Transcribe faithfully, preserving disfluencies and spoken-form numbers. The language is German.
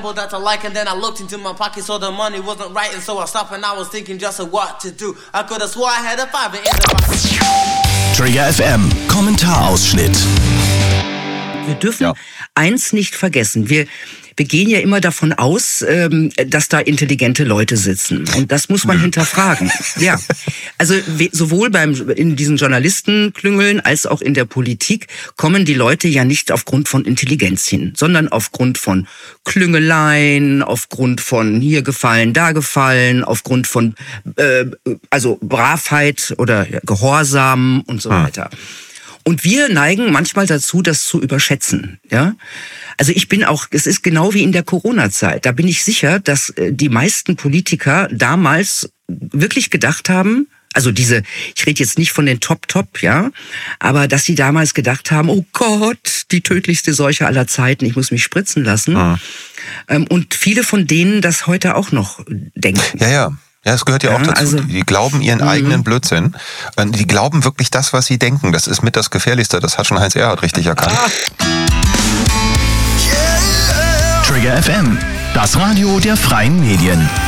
That I like, and then I looked into my pocket, so the money wasn't right, and so I stopped and I was thinking just what to do. I could have swore I had a five in the pocket. Trigger F M, Kommentarausschnitt. Wir dürfen Ja. eins nicht vergessen. Wir, wir gehen ja immer davon aus, ähm, dass da intelligente Leute sitzen. Und das muss man hinterfragen. Ja. Also we- sowohl beim, in diesen Journalistenklüngeln als auch in der Politik kommen die Leute ja nicht aufgrund von Intelligenz hin, sondern aufgrund von Klüngeleien, aufgrund von hier gefallen, da gefallen, aufgrund von äh, also Bravheit oder Gehorsam und so weiter. Und wir neigen manchmal dazu, das zu überschätzen, ja. Also ich bin auch, es ist genau wie in der Corona-Zeit. Da bin ich sicher, dass äh, die meisten Politiker damals wirklich gedacht haben, also diese, ich rede jetzt nicht von den Top-Top, ja, aber dass sie damals gedacht haben, oh Gott, die tödlichste Seuche aller Zeiten, ich muss mich spritzen lassen. Ah. Ähm, und viele von denen das heute auch noch denken. Ja, ja. Ja, das gehört ja, Ja, auch dazu. also- die glauben ihren eigenen Blödsinn. Und die glauben wirklich das, was sie denken. Das ist mit das Gefährlichste. Das hat schon Heinz Erhardt richtig erkannt. Trigger F M, das Radio der freien Medien.